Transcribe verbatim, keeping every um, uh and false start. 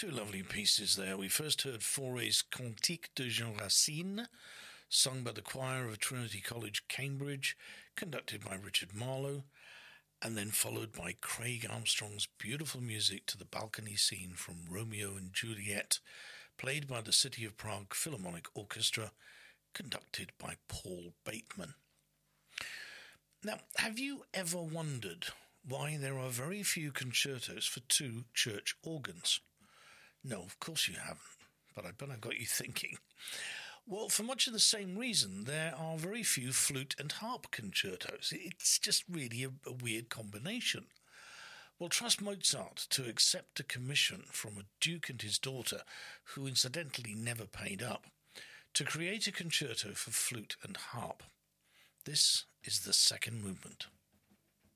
Two lovely pieces there. We first heard Fauré's Cantique de Jean Racine, sung by the choir of Trinity College, Cambridge, conducted by Richard Marlowe, and then followed by Craig Armstrong's beautiful music to the balcony scene from Romeo and Juliet, played by the City of Prague Philharmonic Orchestra, conducted by Paul Bateman. Now, have you ever wondered why there are very few concertos for two church organs? No, of course you haven't, but I bet I've got you thinking. Well, for much of the same reason, there are very few flute and harp concertos. It's just really a, a weird combination. Well, trust Mozart to accept a commission from a duke and his daughter, who incidentally never paid up, to create a concerto for flute and harp. This is the second movement.